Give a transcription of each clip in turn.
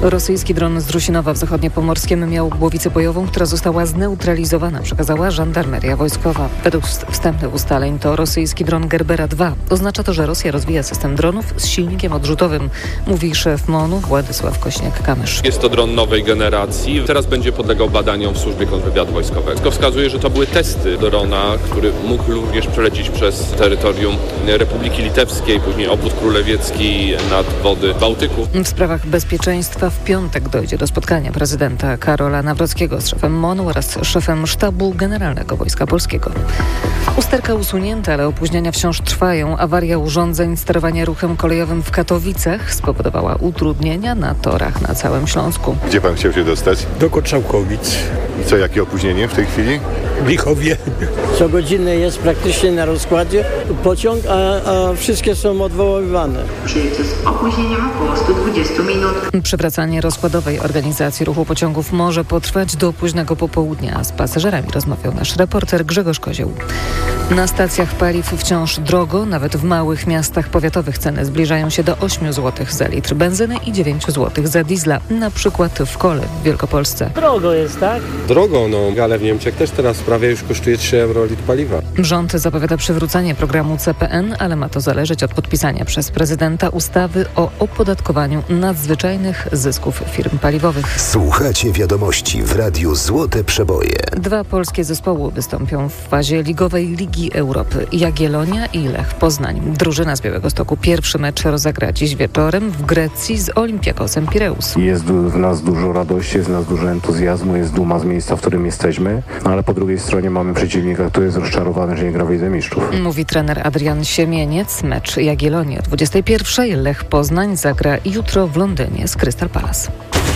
Rosyjski dron z Rusinowa w zachodniopomorskim miał głowicę bojową, która została zneutralizowana, przekazała żandarmeria wojskowa. Według wstępnych ustaleń to rosyjski dron Gerbera 2. Oznacza to, że Rosja rozwija system dronów z silnikiem odrzutowym, mówi szef MON-u Władysław Kośniak-Kamysz. Jest to dron nowej generacji. Teraz będzie podlegał badaniom w służbie kontrwywiadu wojskowego. To wskazuje, że to były testy drona, który mógł również przelecieć przez terytorium Republiki Litewskiej, później obwód królewiecki nad wody Bałtyku. W sprawach bezpieczeństwa w piątek dojdzie do spotkania prezydenta Karola Nawrockiego z szefem MON-u oraz szefem Sztabu Generalnego Wojska Polskiego. Usterka usunięta, ale opóźnienia wciąż trwają. Awaria urządzeń sterowania ruchem kolejowym w Katowicach spowodowała utrudnienia na torach na całym Śląsku. Gdzie pan chciał się dostać? Do Kotrzałkowic. I co, jakie opóźnienie w tej chwili? W Lichowie. Co godzinę jest praktycznie na rozkładzie pociąg, a wszystkie są odwoływane. Przyjedzie z opóźnieniem około 120 minut. Przywracanie rozkładowej organizacji ruchu pociągów może potrwać do późnego popołudnia. Z pasażerami rozmawiał nasz reporter Grzegorz Kozioł. Na stacjach paliw wciąż drogo, nawet w małych miastach powiatowych ceny zbliżają się do 8 zł za litr benzyny i 9 zł za diesla, na przykład w Kole w Wielkopolsce. Drogo jest, tak? Drogo, ale w Niemczech też teraz prawie już kosztuje 3 euro litr paliwa. Rząd zapowiada przywrócenie programu CPN, ale ma to zależeć od podpisania przez prezydenta ustawy o opodatkowaniu nadzwyczajnych zysków firm paliwowych. Słuchacie wiadomości w Radiu Złote Przeboje. 2 polskie zespoły wystąpią w fazie ligowej Ligi Europy. Jagiellonia i Lech Poznań. Drużyna z Białegostoku pierwszy mecz rozegra dziś wieczorem w Grecji z Olympiakosem Pireus. Jest w nas dużo radości, jest w nas dużo entuzjazmu, jest duma z miejsca, w którym jesteśmy, ale po drugiej stronie mamy przeciwnika, który jest rozczarowany, że nie gra w Lidze Mistrzów. Mówi trener Adrian Siemieniec. Mecz Jagiellonii o 21:00. Lech Poznań zagra jutro w Londynie z Crystal Palace.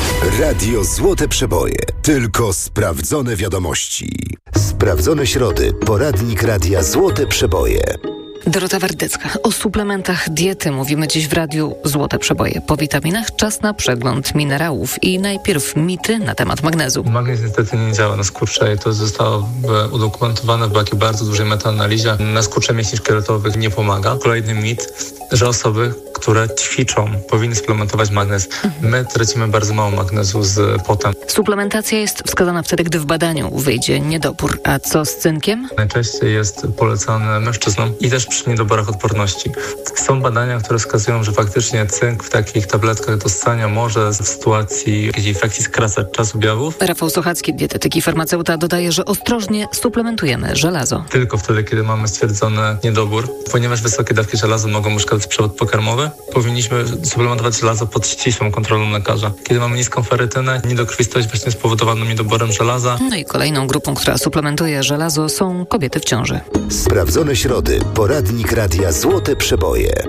Radio Złote Przeboje. Tylko sprawdzone wiadomości. Sprawdzone środy. Poradnik Radia Złote Przeboje. Dorota Wardecka. O suplementach diety mówimy dziś w Radiu Złote Przeboje. Po witaminach czas na przegląd minerałów. I najpierw mity na temat magnezu. Magnez niestety nie działa na skurcze. To zostało udokumentowane w takiej bardzo dużej metaanalizie. Na skurcze mięśni szkieletowych nie pomaga. Kolejny mit, że osoby, które ćwiczą, powinny suplementować magnez. My tracimy bardzo mało magnezu z potem. Suplementacja jest wskazana wtedy, gdy w badaniu wyjdzie niedobór. A co z cynkiem? Najczęściej jest polecany mężczyznom i też przy niedoborach odporności. Są badania, które wskazują, że faktycznie cynk w takich tabletkach do ssania może w sytuacji jakiejś infekcji skracać czas objawów. Rafał Sochacki, dietetyk i farmaceuta, dodaje, że ostrożnie suplementujemy żelazo. Tylko wtedy, kiedy mamy stwierdzony niedobór, ponieważ wysokie dawki żelaza mogą uszkadzać przewód pokarmowy, powinniśmy suplementować żelazo pod ścisłą kontrolą lekarza. Kiedy mamy niską ferytynę, niedokrwistość właśnie spowodowaną niedoborem żelaza. No i kolejną grupą, która suplementuje żelazo, są kobiety w ciąży. Sprawdzone środy. Poradnik Radia Złote Przeboje.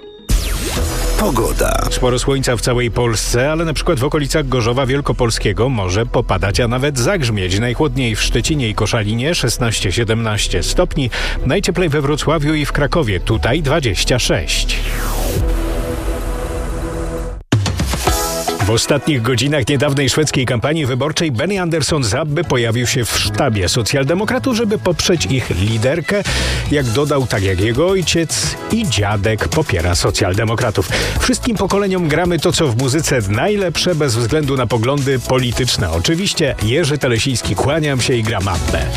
Pogoda. Sporo słońca w całej Polsce, ale na przykład w okolicach Gorzowa Wielkopolskiego może popadać, a nawet zagrzmieć. Najchłodniej w Szczecinie i Koszalinie 16-17 stopni, najcieplej we Wrocławiu i w Krakowie, tutaj 26. W ostatnich godzinach niedawnej szwedzkiej kampanii wyborczej Benny Andersson z Abby pojawił się w sztabie socjaldemokratów, żeby poprzeć ich liderkę. Jak dodał, tak jak jego ojciec i dziadek popiera socjaldemokratów. Wszystkim pokoleniom gramy to, co w muzyce najlepsze, bez względu na poglądy polityczne. Oczywiście Jerzy Telesiński, kłaniam się i gram Abbę.